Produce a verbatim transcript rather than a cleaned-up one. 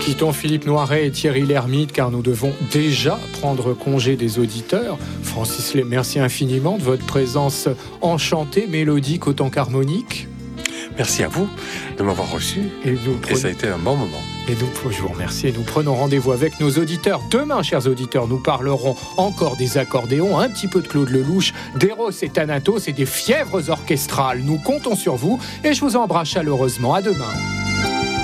quittons Philippe Noiret et Thierry Lhermitte car nous devons déjà prendre congé des auditeurs. Francis Lay, merci infiniment de votre présence enchantée, mélodique autant qu'harmonique. Merci à vous de m'avoir reçu et, nous prenons... et ça a été un bon moment. Et nous, je vous remercie et nous prenons rendez-vous avec nos auditeurs. Demain, chers auditeurs, nous parlerons encore des accordéons, un petit peu de Claude Lelouch, d'Eros et Thanatos et des fièvres orchestrales. Nous comptons sur vous et je vous embrasse chaleureusement. À demain.